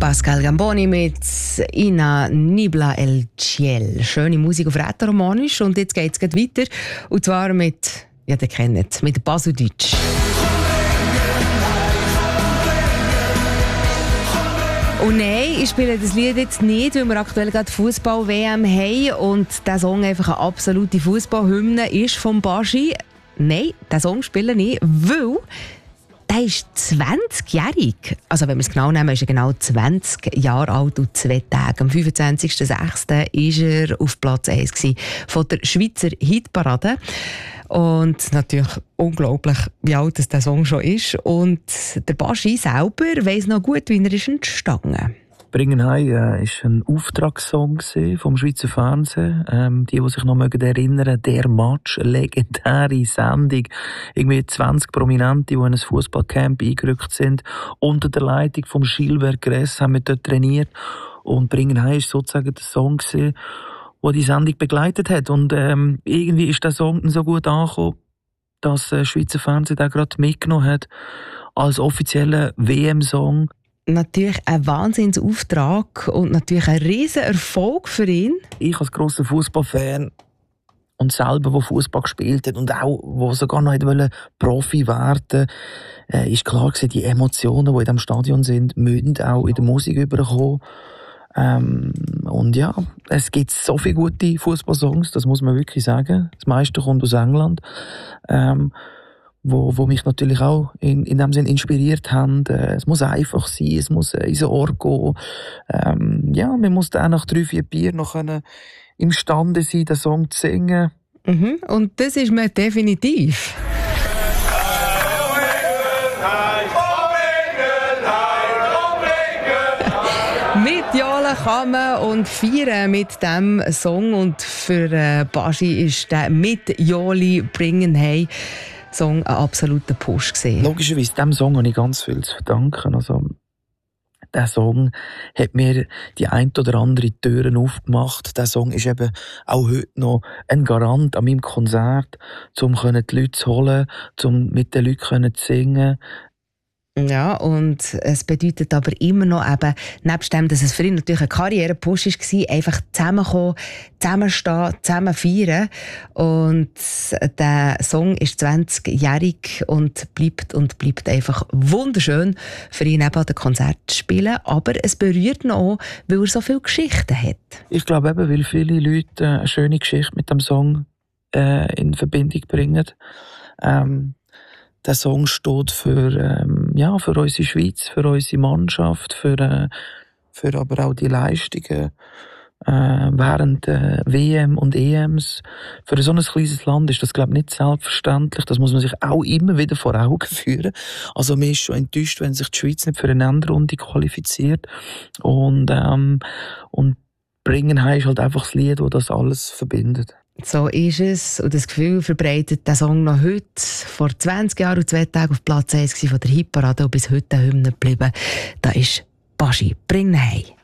Pascal Gamboni mit Ina Nibla El Ciel. Schöne Musik auf Rätoromanisch. Und jetzt geht es weiter. Und zwar mit, ja, ihr kennt es, mit Baseldeutsch. Und nein, ich spiele das Lied jetzt nicht, weil wir aktuell gerade Fußball-WM haben und der Song einfach eine absolute Fußballhymne ist vom Baschi. Nein, den Song spiele ich, weil der ist 20-jährig. Also wenn wir es genau nehmen, ist er genau 20 Jahre alt und 2 Tage. Am 25.06. war er auf Platz 1 von der Schweizer Hitparade. Und natürlich unglaublich, wie alt der Song schon ist. Und der Baschi selber weiss noch gut, wie er ist entstanden. «Bringen Hei» war ein Auftragssong vom Schweizer Fernsehen. Die sich noch erinnern, «Der Match», eine legendäre Sendung. Irgendwie 20 Prominente, die in ein Fußballcamp eingerückt sind. Unter der Leitung von Gilbert Gress haben wir dort trainiert. Und «Bringen Hei» war sozusagen der Song, der die Sendung begleitet hat. Und irgendwie ist der Song so gut angekommen, dass das Schweizer Fernsehen den gerade mitgenommen hat als offizieller WM-Song. Natürlich ein Wahnsinnsauftrag und natürlich ein riesen Erfolg für ihn. Ich als grosser Fußballfan und selber, der Fußball gespielt hat und auch, der sogar noch Profi werden wollte, ist klar gewesen, die Emotionen, die in diesem Stadion sind, müssen auch in der Musik überkommen. Und ja, es gibt so viele gute Fußballsongs, das muss man wirklich sagen. Das meiste kommt aus England. Wo mich natürlich auch in dem Sinn inspiriert haben. Es muss einfach sein, es muss ins Ohr gehen. Ja, man muss dann nach 3-4 Bier noch imstande sein, den Song zu singen. Und das ist man definitiv. Mit Jola kann man und feiern mit diesem Song. Und für Baschi ist der «Mit Joli bringen Hei» Song ein absoluter Push gewesen. Logischerweise, diesem Song habe ich ganz viel zu verdanken. Also, der Song hat mir die ein oder andere Türen aufgemacht. Der Song ist eben auch heute noch ein Garant an meinem Konzert, um die Leute zu holen, um mit den Leuten zu singen. Ja, und es bedeutet aber immer noch eben, nebst dem, dass es für ihn natürlich ein Karrierepush war, einfach zusammenkommen, zusammenstehen, zusammen feiern. Und der Song ist 20-jährig und bleibt einfach wunderschön für ihn eben an den Konzert zu spielen. Aber es berührt noch, weil er so viele Geschichten hat. Ich glaube eben, weil viele Leute eine schöne Geschichte mit dem Song in Verbindung bringen. Der Song steht für unsere Schweiz, für unsere Mannschaft, für aber auch die Leistungen während WM und EMs. Für so ein kleines Land ist das, glaube ich, nicht selbstverständlich. Das muss man sich auch immer wieder vor Augen führen. Also man ist schon enttäuscht, wenn sich die Schweiz nicht für eine Endrunde qualifiziert. Und «Bringen Hei» ist halt einfach das Lied, das das alles verbindet. So ist es. Und das Gefühl verbreitet der Song noch heute. Vor 20 Jahren und 2 Tagen auf Platz 1 von der Hitparade und bis heute eine Hymne geblieben. Da ist Baschi «Bringen Hei».